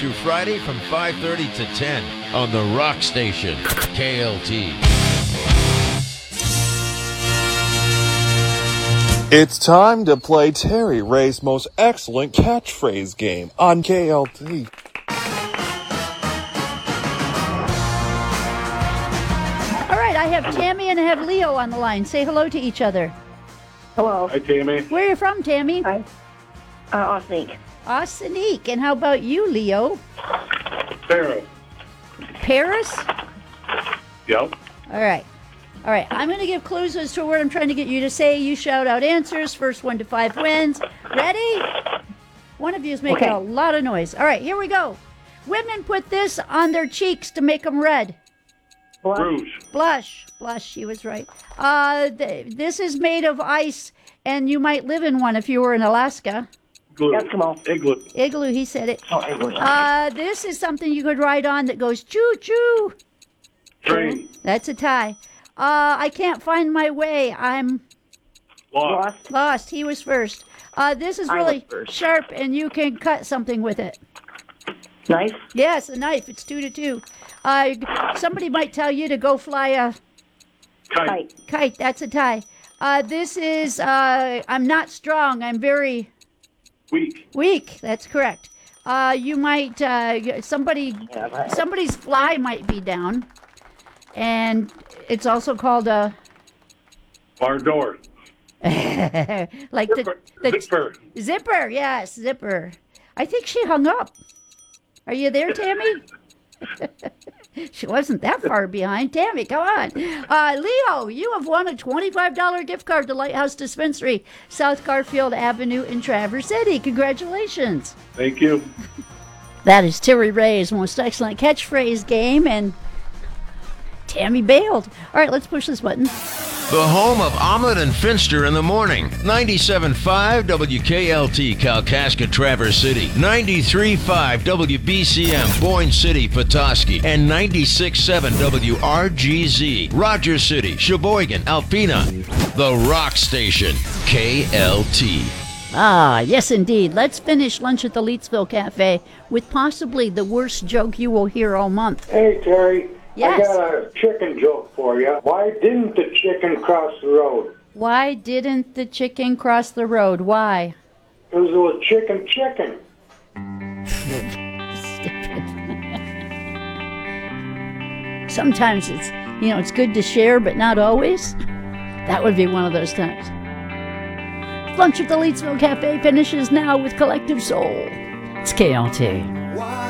through Friday from 5:30 to 10 on the Rock Station, KLT. It's time to play Terry Ray's most excellent catchphrase game on KLT. All right, I have Tammy and I have Leo on the line. Say hello to each other. Hello. Hi, Tammy. Where are you from, Tammy? Hi. Austin. Austin. And how about you, Leo? Sarah. Paris? Yep. All right. I'm going to give clues as to what I'm trying to get you to say. You shout out answers. First 1 to 5 wins. Ready? One of you is making a lot of noise. All right, here we go. Women put this on their cheeks to make them red. Rouge. Blush. She was right. This is made of ice, and you might live in one if you were in Alaska. Igloo. Eskimo. Igloo, he said it. Oh, igloo. This is something you could ride on that goes choo-choo. Train. That's a tie. I can't find my way. I'm lost. He was first. This is really sharp, and you can cut something with it. Knife? Yes, a knife. It's 2 to 2. Somebody might tell you to go fly a Kite. That's a tie. This is, I'm not strong. I'm very Weak. That's correct. You might, somebody's fly might be down. And it's also called a Barn door. like Zipper. the zipper. Yes, zipper. I think she hung up. Are you there, Tammy? She wasn't that far behind. Tammy, come on. Leo, you have won a $25 gift card to Lighthouse Dispensary, South Garfield Avenue in Traverse City. Congratulations. Thank you. That is Terry Ray's most excellent catchphrase game, and Tammy bailed. All right, let's push this button. The home of Omelet and Finster in the morning. 97.5 WKLT, Kalkaska, Traverse City. 93.5 WBCM, Boyne City, Petoskey. And 96.7 WRGZ, Rogers City, Sheboygan, Alpena. The Rock Station, KLT. Ah, yes, indeed. Let's finish lunch at the Leetsville Cafe with possibly the worst joke you will hear all month. Hey, Terry. Yes. I got a chicken joke for you. Why didn't the chicken cross the road? Why didn't the chicken cross the road? Why? Because it was chicken. Stupid. Sometimes it's good to share, but not always. That would be one of those times. Lunch at the Leetsville Cafe finishes now with Collective Soul. It's KLT.